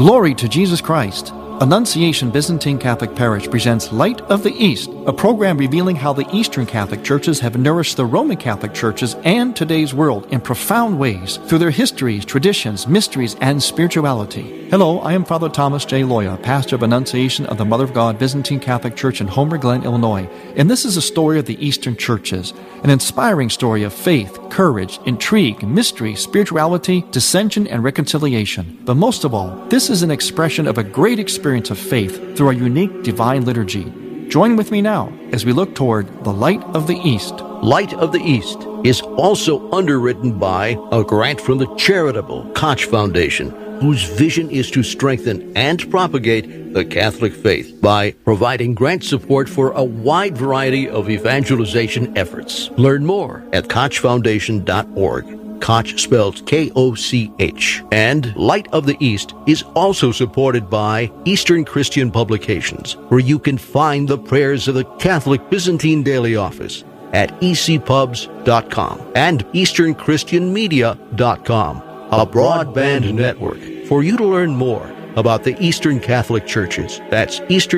Glory to Jesus Christ. Annunciation Byzantine Catholic Parish presents Light of the East, a program revealing how the Eastern Catholic Churches have nourished the Roman Catholic Churches and today's world in profound ways through their histories, traditions, mysteries, and spirituality. Hello, I am Father Thomas J. Loya, pastor of Annunciation of the Mother of God Byzantine Catholic Church in Homer Glen, Illinois, and this is a story of the Eastern Churches, an inspiring story of faith, courage, intrigue, mystery, spirituality, dissension, and reconciliation. But most of all, this is an expression of a great experience of faith through our unique divine liturgy. Join with me now as we look toward the Light of the East. Light of the East is also underwritten by a grant from the charitable Koch Foundation, whose vision is to strengthen and propagate the Catholic faith by providing grant support for a wide variety of evangelization efforts. Learn more at kochfoundation.org. Koch spelled K-O-C-H. And Light of the East is also supported by Eastern Christian Publications, where you can find the prayers of the Catholic Byzantine Daily Office at ecpubs.com and easternchristianmedia.com, a broadband network for you to learn more about the Eastern Catholic Churches. That's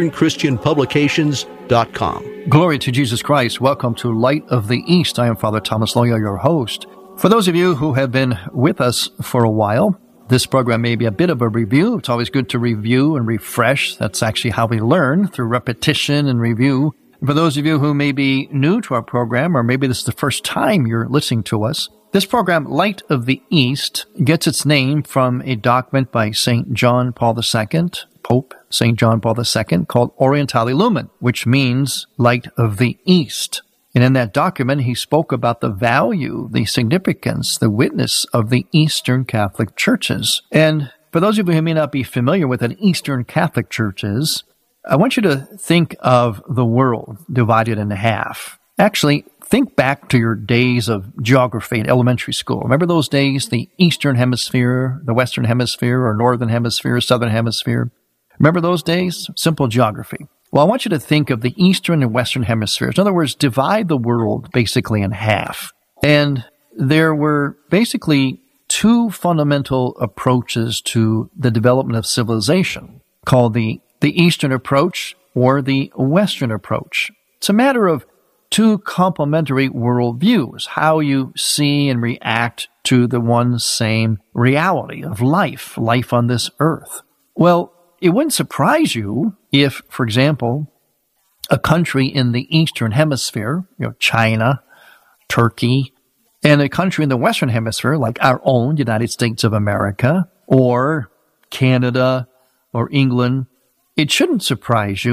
easternchristianpublications.com. Glory to Jesus Christ. Welcome to Light of the East. I am Father Thomas Loya, your host. For those of you who have been with us for a while, this program may be a bit of a review. It's always good to review and refresh. That's actually how we learn, through repetition and review. For those of you who may be new to our program, or maybe this is the first time you're listening to us, this program, Light of the East, gets its name from a document by St. John Paul II, Pope St. John Paul II, called Orientale Lumen, which means Light of the East. And in that document, he spoke about the value, the significance, the witness of the Eastern Catholic Churches. And for those of you who may not be familiar with what Eastern Catholic Church is, I want you to think of the world divided in half. Actually, think back to your days of geography in elementary school. Remember those days, the Eastern Hemisphere, the Western Hemisphere, or Northern Hemisphere, Southern Hemisphere? Remember those days? Simple geography. Well, I want you to think of the Eastern and Western Hemispheres. In other words, divide the world basically in half. And there were basically two fundamental approaches to the development of civilization, called the Eastern approach or the Western approach. It's a matter of two complementary worldviews, how you see and react to the one same reality of life on this earth. Well, it wouldn't surprise you if, for example, a country in the Eastern Hemisphere, China, Turkey, and a country in the Western Hemisphere, like our own United States of America, or Canada, or England, it wouldn't surprise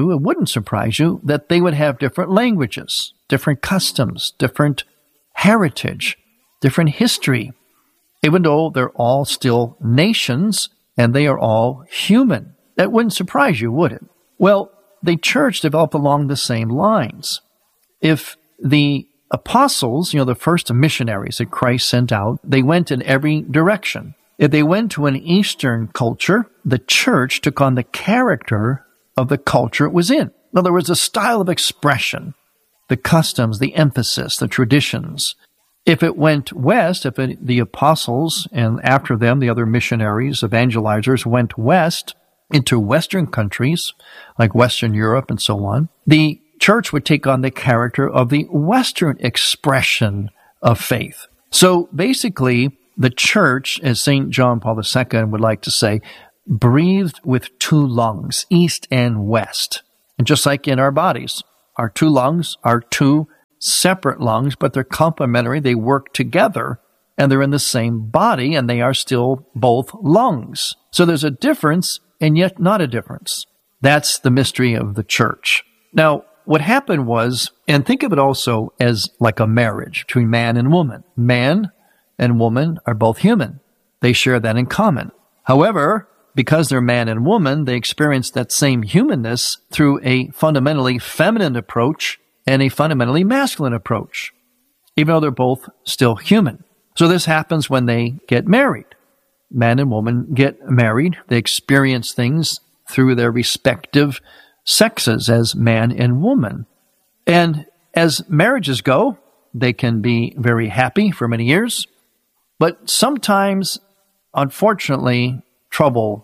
you that they would have different languages, different customs, different heritage, different history, even though they're all still nations and they are all human. That wouldn't surprise you, would it? Well, the church developed along the same lines. If the apostles, the first missionaries that Christ sent out, they went in every direction. If they went to an Eastern culture, the church took on the character of the culture it was in. In other words, the style of expression, the customs, the emphasis, the traditions. If it went west, the apostles, and after them the other missionaries, evangelizers, went west, into Western countries, like Western Europe and so on, the church would take on the character of the Western expression of faith. So basically, the church, as St. John Paul II would like to say, breathed with two lungs, east and west. And just like in our bodies, our two lungs are two separate lungs, but they're complementary. They work together, and they're in the same body, and they are still both lungs. So there's a difference, and yet not a difference. That's the mystery of the church. Now, what happened was, and think of it also as like a marriage between man and woman. Man and woman are both human. They share that in common. However, because they're man and woman, they experience that same humanness through a fundamentally feminine approach and a fundamentally masculine approach, even though they're both still human. So this happens when they get married. Man and woman get married. They experience things through their respective sexes as man and woman. And as marriages go, they can be very happy for many years, but sometimes, unfortunately, trouble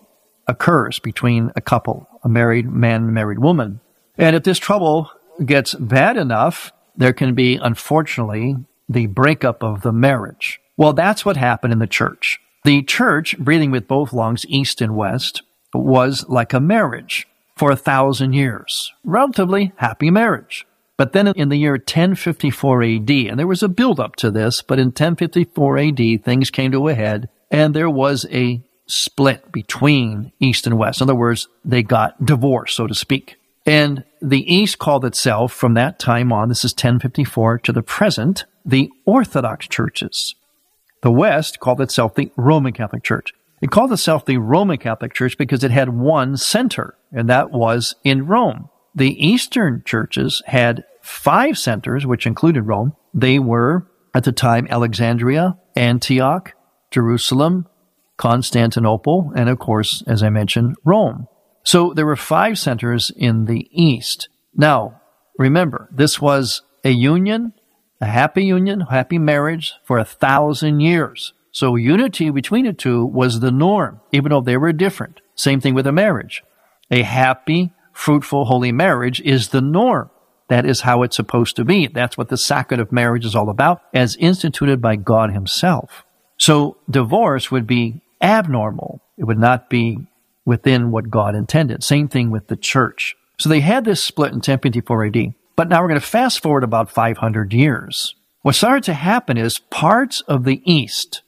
occurs between a couple, a married man and a married woman. And if this trouble gets bad enough, there can be, unfortunately, the breakup of the marriage. Well, that's what happened in the church. The church, breathing with both lungs, east and west, was like a marriage for 1,000 years. Relatively happy marriage. But then in the year 1054 AD, and there was a build-up to this, but in 1054 AD, things came to a head, and there was a split between East and West. In other words, they got divorced, so to speak. And the East called itself, from that time on, this is 1054 to the present, the Orthodox churches. The West called itself the Roman Catholic Church. It called itself the Roman Catholic Church because it had one center, and that was in Rome. The Eastern churches had 5 centers, which included Rome. They were, at the time, Alexandria, Antioch, Jerusalem, Constantinople, and of course, as I mentioned, Rome. So there were 5 centers in the East. Now, remember, this was a union, a happy marriage for 1,000 years. So unity between the two was the norm, even though they were different. Same thing with a marriage. A happy, fruitful, holy marriage is the norm. That is how it's supposed to be. That's what the sacrament of marriage is all about, as instituted by God himself. So divorce would be abnormal. It would not be within what God intended. Same thing with the church. So they had this split in 1054 AD. But now we're going to fast forward about 500 years. What started to happen is parts of the East,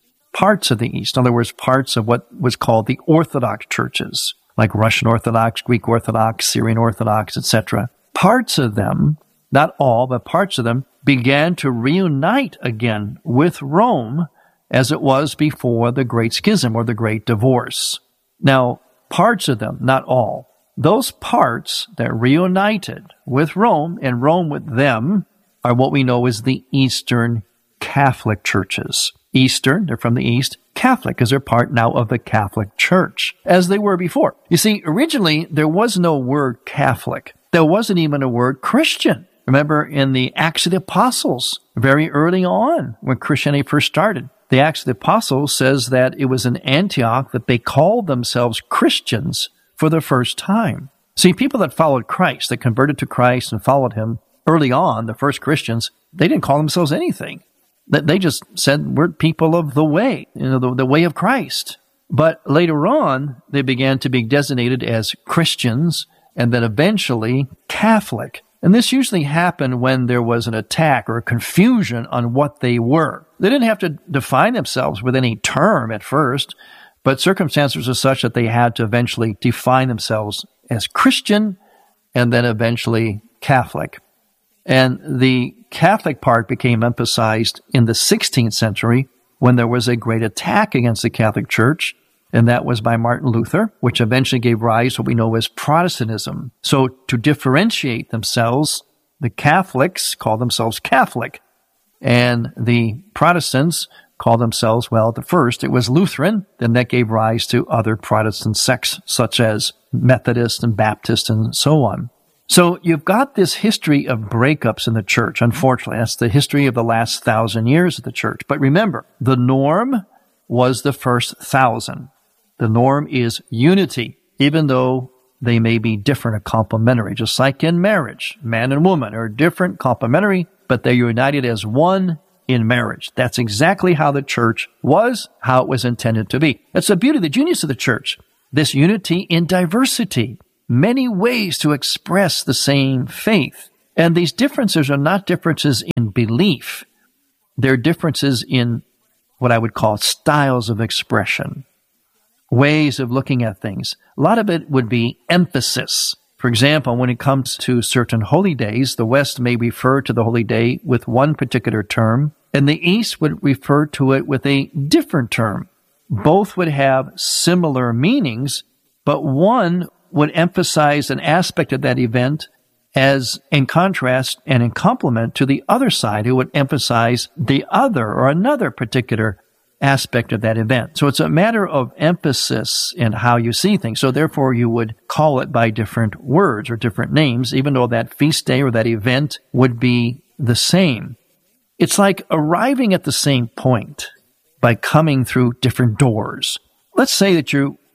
in other words, parts of what was called the Orthodox churches, like Russian Orthodox, Greek Orthodox, Syrian Orthodox, etc. Parts of them, not all, but parts of them, began to reunite again with Rome as it was before the Great Schism or the Great Divorce. Now, parts of them, not all, those parts that reunited with Rome and Rome with them are what we know as the Eastern Catholic churches. Eastern, they're from the East. Catholic, because they're part now of the Catholic Church, as they were before. You see, originally, there was no word Catholic. There wasn't even a word Christian. Remember, in the Acts of the Apostles, very early on, when Christianity first started, the Acts of the Apostles says that it was in Antioch that they called themselves Christians for the first time. See, people that followed Christ, that converted to Christ and followed him early on, the first Christians, they didn't call themselves anything. They just said, we're people of the way, the way of Christ. But later on, they began to be designated as Christians and then eventually Catholic. And this usually happened when there was an attack or a confusion on what they were. They didn't have to define themselves with any term at first, but circumstances were such that they had to eventually define themselves as Christian and then eventually Catholic. And the Catholic part became emphasized in the 16th century when there was a great attack against the Catholic Church, and that was by Martin Luther, which eventually gave rise to what we know as Protestantism. So to differentiate themselves, the Catholics called themselves Catholic, and the Protestants called themselves, well, at first it was Lutheran, then that gave rise to other Protestant sects such as Methodist and Baptist and so on. So you've got this history of breakups in the church, unfortunately. That's the history of the last 1,000 years of the church. But remember, the norm was the first 1,000. The norm is unity, even though they may be different or complementary. Just like in marriage, man and woman are different, complementary, but they're united as one in marriage. That's exactly how the church was, how it was intended to be. That's the beauty, the genius of the church. This unity in diversity. Many ways to express the same faith. And these differences are not differences in belief. They're differences in what I would call styles of expression, ways of looking at things. A lot of it would be emphasis. For example, when it comes to certain holy days, the West may refer to the holy day with one particular term, and the East would refer to it with a different term. Both would have similar meanings, but one would emphasize an aspect of that event as in contrast and in complement to the other side, who would emphasize the other or another particular aspect of that event. So it's a matter of emphasis in how you see things. So therefore, you would call it by different words or different names, even though that feast day or that event would be the same. It's like arriving at the same point by coming through different doors. Let's say that you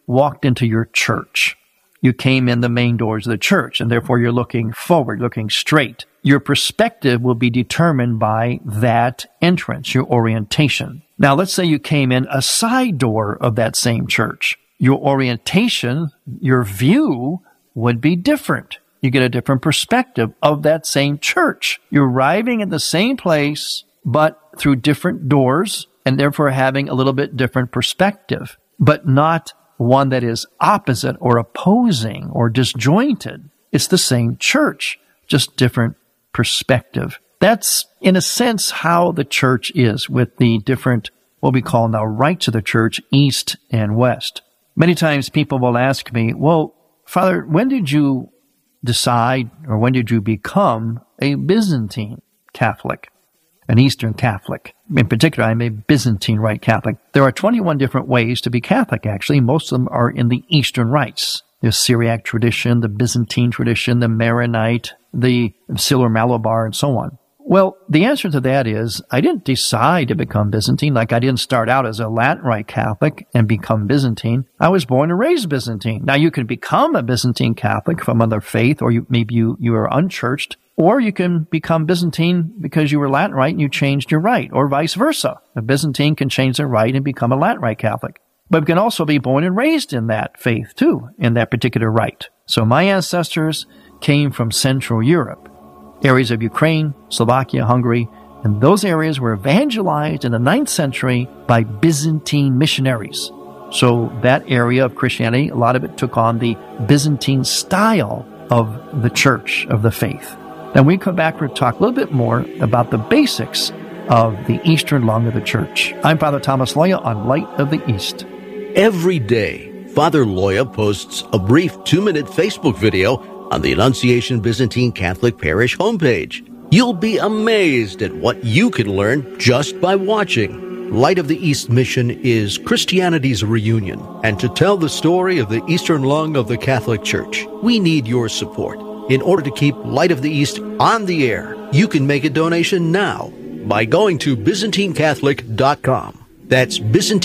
walked into your church, you came in the main doors of the church, and therefore you're looking forward, looking straight. Your perspective will be determined by that entrance, your orientation. Now, let's say you came in a side door of that same church. Your orientation, your view would be different. You get a different perspective of that same church. You're arriving at the same place, but through different doors, and therefore having a little bit different perspective, but not one that is opposite or opposing or disjointed. It's the same church, just different perspective. That's, in a sense, how the church is with the different, what we call now, rights of the church, east and west. Many times people will ask me, well, Father, when did you decide or when did you become a Byzantine Catholic, an Eastern Catholic? In particular, I'm a Byzantine Rite Catholic. There are 21 different ways to be Catholic, actually. Most of them are in the Eastern rites. The Syriac tradition, the Byzantine tradition, the Maronite, the Syro-Malabar, and so on. Well, the answer to that is I didn't decide to become Byzantine. Like I didn't start out as a Latin Rite Catholic and become Byzantine. I was born and raised Byzantine. Now, you can become a Byzantine Catholic from another faith, or maybe you are unchurched, or you can become Byzantine because you were Latin Rite and you changed your rite, or vice versa. A Byzantine can change their rite and become a Latin Rite Catholic. But we can also be born and raised in that faith, too, in that particular rite. So my ancestors came from Central Europe, areas of Ukraine, Slovakia, Hungary, and those areas were evangelized in the 9th century by Byzantine missionaries. So that area of Christianity, a lot of it took on the Byzantine style of the church, of the faith. Then we come back and talk a little bit more about the basics of the Eastern lung of the church. I'm Father Thomas Loya on Light of the East. Every day, Father Loya posts a brief 2-minute Facebook video on the Annunciation Byzantine Catholic Parish homepage. You'll be amazed at what you can learn just by watching. Light of the East mission is Christianity's reunion, and to tell the story of the Eastern lung of the Catholic Church, we need your support. In order to keep Light of the East on the air, you can make a donation now by going to ByzantineCatholic.com. That's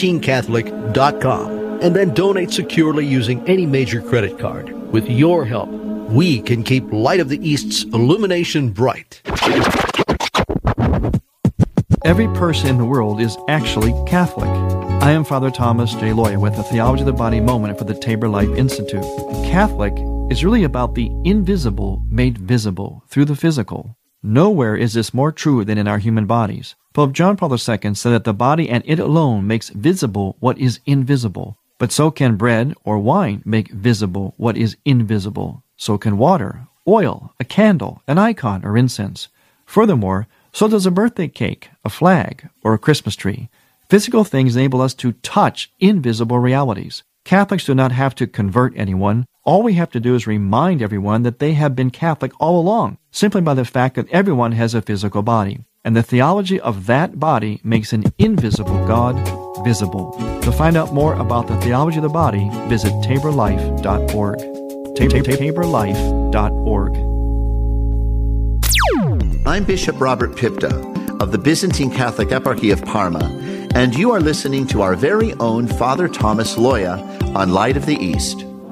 ByzantineCatholic.com. And then donate securely using any major credit card. With your help, we can keep Light of the East's illumination bright. Every person in the world is actually Catholic. I am Father Thomas J. Loya with the Theology of the Body Moment for the Tabor Life Institute. Catholic is really about the invisible made visible through the physical. Nowhere is this more true than in our human bodies. Pope John Paul II said that the body and it alone makes visible what is invisible. But so can bread or wine make visible what is invisible. So can water, oil, a candle, an icon, or incense. Furthermore, so does a birthday cake, a flag, or a Christmas tree. Physical things enable us to touch invisible realities. Catholics do not have to convert anyone. All we have to do is remind everyone that they have been Catholic all along, simply by the fact that everyone has a physical body. And the theology of that body makes an invisible God visible. To find out more about the theology of the body, visit taborlife.org. taborlife.org. I'm Bishop Robert Pipta of the Byzantine Catholic Eparchy of Parma, and you are listening to our very own Father Thomas Loya on Light of the East.